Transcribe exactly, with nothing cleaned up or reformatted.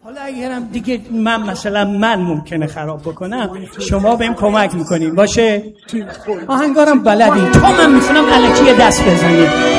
حالا اگرم دیگه من مثلا من ممکنه خراب بکنم، شما بهم کمک میکنین باشه؟ آهنگارم بلدین، تو من میتونم الکی دست بزنیم.